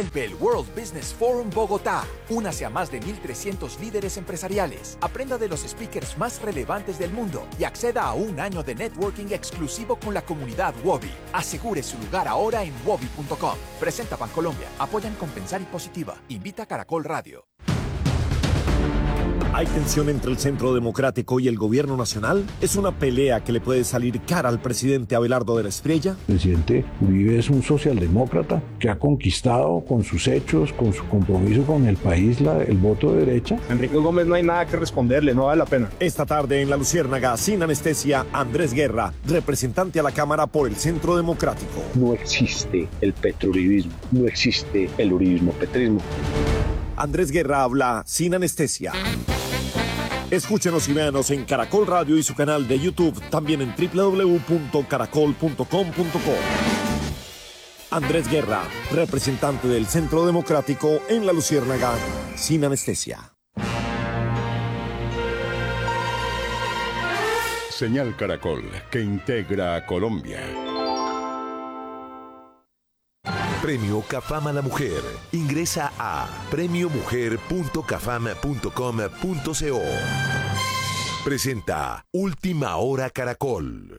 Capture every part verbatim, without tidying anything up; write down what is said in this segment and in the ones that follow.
Vuelve el World Business Forum Bogotá. Únase a más de mil trescientos líderes empresariales. Aprenda de los speakers más relevantes del mundo y acceda a un año de networking exclusivo con la comunidad Wobi. Asegure su lugar ahora en wobi punto com. Presenta Bancolombia. Apoyan Compensar y Positiva. Invita Caracol Radio. ¿Hay tensión entre el Centro Democrático y el Gobierno Nacional? ¿Es una pelea que le puede salir cara al presidente Abelardo de la Espriella? El presidente Uribe es un socialdemócrata que ha conquistado con sus hechos, con su compromiso con el país, la, el voto de derecha. Enrique Gómez no hay nada que responderle, no vale la pena. Esta tarde en La Luciérnaga, sin anestesia, Andrés Guerra, representante a la Cámara por el Centro Democrático. No existe el petrouribismo, no existe el uribismo-petrismo. Andrés Guerra habla sin anestesia. Escúchenos y véanos en Caracol Radio y su canal de YouTube, también en doble u doble u doble u punto caracol punto com punto co. Andrés Guerra, representante del Centro Democrático en La Luciérnaga, sin anestesia. Señal Caracol, que integra a Colombia. Premio Cafam a la Mujer. Ingresa a premio mujer punto cafam punto com punto co. Presenta Última Hora Caracol.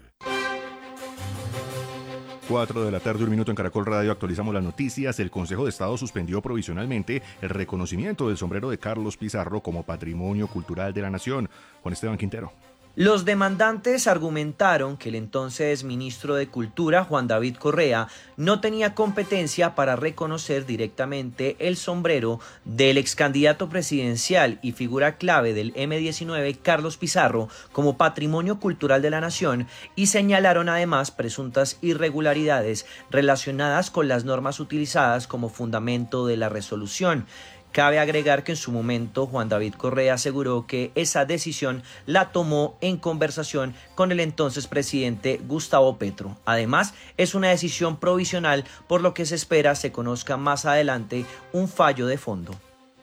cuatro de la tarde, un minuto en Caracol Radio, actualizamos las noticias. El Consejo de Estado suspendió provisionalmente el reconocimiento del sombrero de Carlos Pizarro como Patrimonio Cultural de la Nación. Juan Esteban Quintero. Los demandantes argumentaron que el entonces ministro de Cultura, Juan David Correa, no tenía competencia para reconocer directamente el sombrero del ex candidato presidencial y figura clave del eme diecinueve, Carlos Pizarro, como Patrimonio Cultural de la Nación, y señalaron además presuntas irregularidades relacionadas con las normas utilizadas como fundamento de la resolución. Cabe agregar que en su momento Juan David Correa aseguró que esa decisión la tomó en conversación con el entonces presidente Gustavo Petro. Además, es una decisión provisional, por lo que se espera se conozca más adelante un fallo de fondo.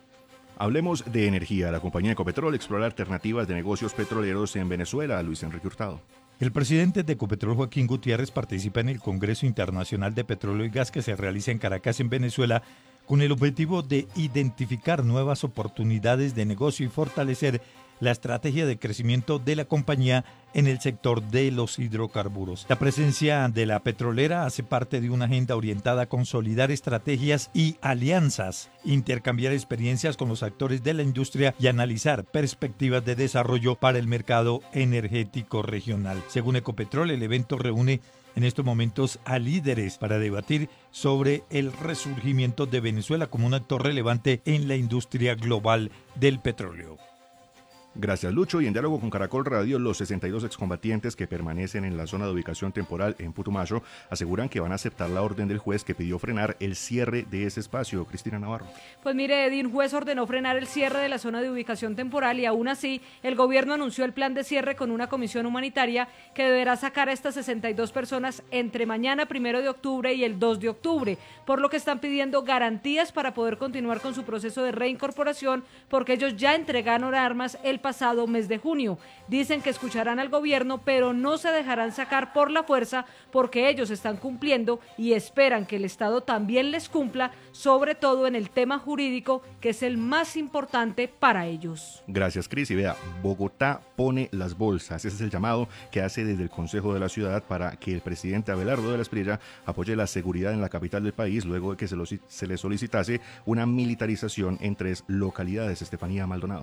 Hablemos de energía. La compañía Ecopetrol explora alternativas de negocios petroleros en Venezuela. Luis Enrique Hurtado. El presidente de Ecopetrol, Joaquín Gutiérrez, participa en el Congreso Internacional de Petróleo y Gas que se realiza en Caracas, en Venezuela, con el objetivo de identificar nuevas oportunidades de negocio y fortalecer la estrategia de crecimiento de la compañía en el sector de los hidrocarburos. La presencia de la petrolera hace parte de una agenda orientada a consolidar estrategias y alianzas, intercambiar experiencias con los actores de la industria y analizar perspectivas de desarrollo para el mercado energético regional. Según Ecopetrol, el evento reúne en estos momentos a líderes para debatir sobre el resurgimiento de Venezuela como un actor relevante en la industria global del petróleo. Gracias, Lucho. Y en diálogo con Caracol Radio, los sesenta y dos excombatientes que permanecen en la zona de ubicación temporal en Putumayo aseguran que van a aceptar la orden del juez que pidió frenar el cierre de ese espacio. Cristina Navarro. Pues mire, Eddie, un juez ordenó frenar el cierre de la zona de ubicación temporal y aún así el gobierno anunció el plan de cierre con una comisión humanitaria que deberá sacar a estas sesenta y dos personas entre mañana, primero de octubre, y el dos de octubre, por lo que están pidiendo garantías para poder continuar con su proceso de reincorporación, porque ellos ya entregaron armas el pasado mes de junio. Dicen que escucharán al gobierno, pero no se dejarán sacar por la fuerza porque ellos están cumpliendo y esperan que el Estado también les cumpla, sobre todo en el tema jurídico, que es el más importante para ellos. Gracias, Cris. Y vea, Bogotá pone las bolsas. Ese es el llamado que hace desde el Consejo de la Ciudad para que el presidente Abelardo de la Espriella apoye la seguridad en la capital del país luego de que se, lo, se le solicitase una militarización en tres localidades. Estefanía Maldonado.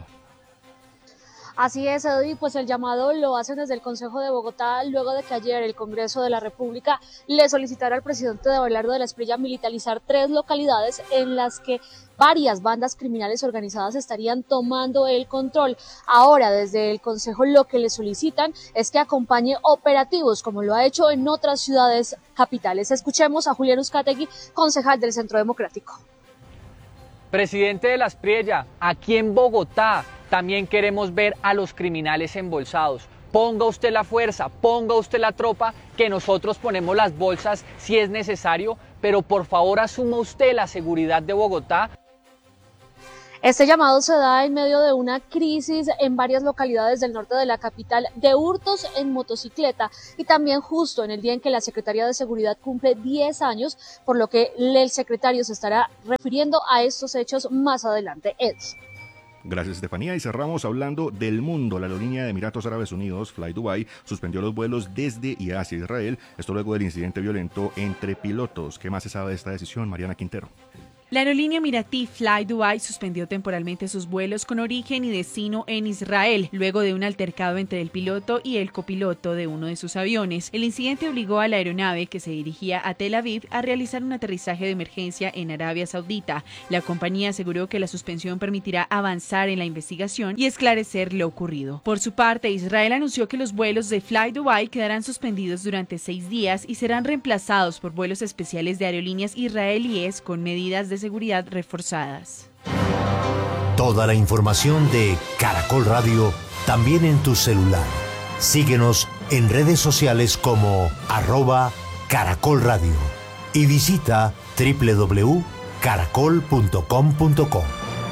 Así es, Eddie, pues el llamado lo hacen desde el Consejo de Bogotá luego de que ayer el Congreso de la República le solicitara al presidente de Abelardo de la Espriella militarizar tres localidades en las que varias bandas criminales organizadas estarían tomando el control. Ahora, desde el Consejo lo que le solicitan es que acompañe operativos, como lo ha hecho en otras ciudades capitales. Escuchemos a Julián Uzcategui, concejal del Centro Democrático. Presidente de la Espriella, aquí en Bogotá también queremos ver a los criminales embolsados. Ponga usted la fuerza, ponga usted la tropa, que nosotros ponemos las bolsas si es necesario, pero por favor asuma usted la seguridad de Bogotá. Este llamado se da en medio de una crisis en varias localidades del norte de la capital de hurtos en motocicleta y también justo en el día en que la Secretaría de Seguridad cumple diez años, por lo que el secretario se estará refiriendo a estos hechos más adelante. Ed. Gracias, Estefanía. Y cerramos hablando del mundo. La aerolínea de Emiratos Árabes Unidos, Fly Dubai, suspendió los vuelos desde y hacia Israel. Esto luego del incidente violento entre pilotos. ¿Qué más se sabe de esta decisión, Mariana Quintero? La aerolínea emiratí Fly Dubai suspendió temporalmente sus vuelos con origen y destino en Israel, luego de un altercado entre el piloto y el copiloto de uno de sus aviones. El incidente obligó a la aeronave, que se dirigía a Tel Aviv, a realizar un aterrizaje de emergencia en Arabia Saudita. La compañía aseguró que la suspensión permitirá avanzar en la investigación y esclarecer lo ocurrido. Por su parte, Israel anunció que los vuelos de Fly Dubai quedarán suspendidos durante seis días y serán reemplazados por vuelos especiales de aerolíneas israelíes con medidas de seguridad reforzadas. Toda la información de Caracol Radio también en tu celular. Síguenos en redes sociales como arroba Caracol Radio y visita doble u doble u doble u punto caracol punto com punto co.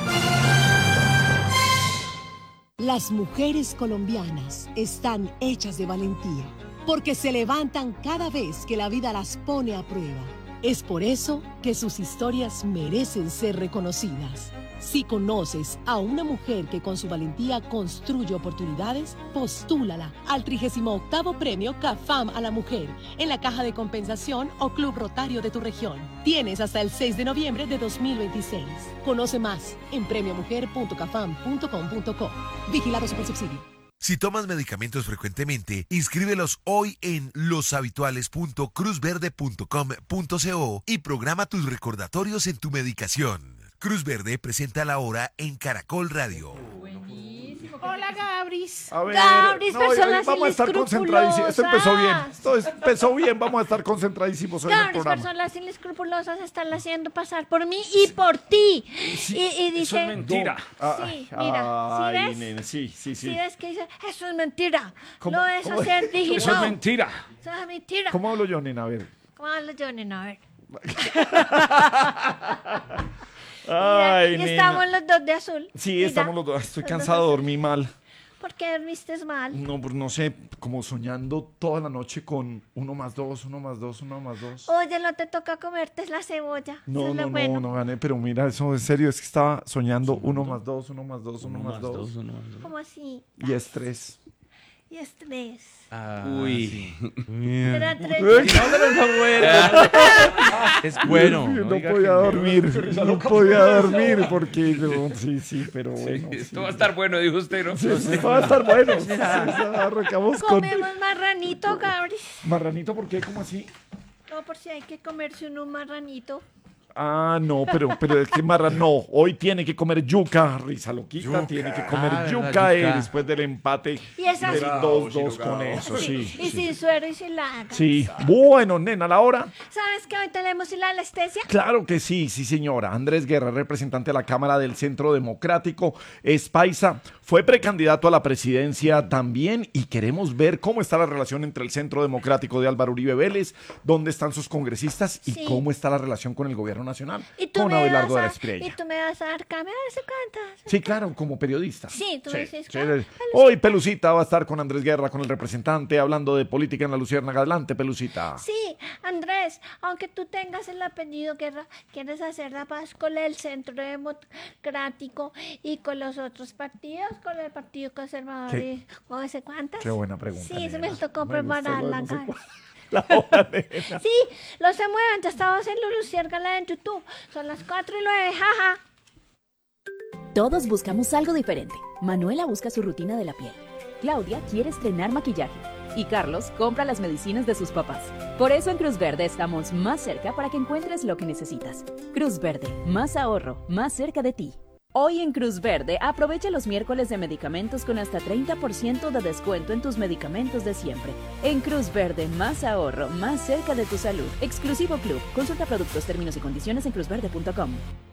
Las mujeres colombianas están hechas de valentía porque se levantan cada vez que la vida las pone a prueba. Es por eso que sus historias merecen ser reconocidas. Si conoces a una mujer que con su valentía construye oportunidades, postúlala al trigésimo octavo Premio CAFAM a la Mujer en la Caja de Compensación o Club Rotario de tu región. Tienes hasta el seis de noviembre de dos mil veintiséis. Conoce más en premio mujer punto cafam punto com punto co. Vigilado Supersubsidio. Si tomas medicamentos frecuentemente, inscríbelos hoy en loshabituales punto cruz verde punto com punto co y programa tus recordatorios en tu medicación. Cruz Verde presenta la hora en Caracol Radio. Hola, Gabris. A ver, Gabris, no, personas vamos a estar concentrados. Esto empezó bien. Esto empezó bien. Vamos a estar concentradísimos hoy en el Gabris, programa. personas inescrupulosas están haciendo pasar por mí y por ti. Sí, y, y dice, eso es mentira. Sí, mira, Ay, ¿sí ves? nene, sí, sí, sí. ¿Sí ves que dice? Eso es mentira. ¿Cómo? No es ¿Cómo? hacer digital. Eso es mentira. Eso es mentira. ¿Cómo hablo yo, nena? A ver. ¿Cómo hablo yo, nena? A ver. Ay, y nena. estamos los dos de azul. Sí, Mira, estamos los dos. Estoy los cansado, dos dormí mal. ¿Por qué dormiste mal? No, pues no sé, como soñando toda la noche con uno más dos, uno más dos, uno más dos. Oye, no te toca comerte la cebolla. No, Eso es no, lo no, bueno. no gané, pero mira, eso en serio, es que estaba soñando uno más dos, uno más dos, uno más dos. ¿Cómo así? Y es tres. Y es tres. Ah, Uy. sí. Era tres. No, pero no, bueno. Es bueno. No, Oiga, podía que- dormir, no podía dormir porque no, sí, sí, pero bueno. sí. Esto va a estar bueno, dijo usted, ¿no? Sí, sí, esto va a estar bueno. Sí, sí, arrancamos con Comemos marranito, Gabris. marranito, ¿por qué? ¿Cómo así? No, por si hay que comerse uno marranito. Ah, no, pero, pero es que marra, no, hoy tiene que comer yuca, risa loquita, Yuca. tiene que comer Ah, yuca, verdad, eh, yuca. después del empate Y esas- del Sin dos dos con eso, sí. Y sí. sin suero y sin laga. Sí, bueno, nena, la hora. ¿Sabes que hoy tenemos la anestesia? Claro que sí, sí señora. Andrés Guerra, representante de la Cámara del Centro Democrático, es paisa, fue precandidato a la presidencia también y queremos ver cómo está la relación entre el Centro Democrático de Álvaro Uribe Vélez, dónde están sus congresistas y Sí. cómo está la relación con el gobierno nacional, Y tú con me Abelardo de vas la a, Espriella. y tú me vas a dar cámara de cuántas. Sí, claro, como periodista. Sí, tú me dices, sí. claro, Hoy Pelucita va a estar con Andrés Guerra, con el representante, hablando de política en la Luciérnaga. Adelante, Pelucita. Sí, Andrés, aunque tú tengas el apellido Guerra, quieres hacer la paz con el Centro Democrático y con los otros partidos, con el Partido Conservador ¿Qué? y con ese cuántas. Qué buena pregunta, Sí, se nena. me tocó Me gustó preparar lo de la no sé cara. cuál. La hora, nena. Sí, lo se muevan, ya estamos en Luciérnaga en YouTube. Son las cuatro y nueve, jaja. Todos buscamos algo diferente. Manuela busca su rutina de la piel. Claudia quiere estrenar maquillaje. Y Carlos compra las medicinas de sus papás. Por eso en Cruz Verde estamos más cerca para que encuentres lo que necesitas. Cruz Verde, más ahorro, más cerca de ti. Hoy en Cruz Verde, aprovecha los miércoles de medicamentos con hasta treinta por ciento de descuento en tus medicamentos de siempre. En Cruz Verde, más ahorro, más cerca de tu salud. Exclusivo Club. Consulta productos, términos y condiciones en cruz verde punto com.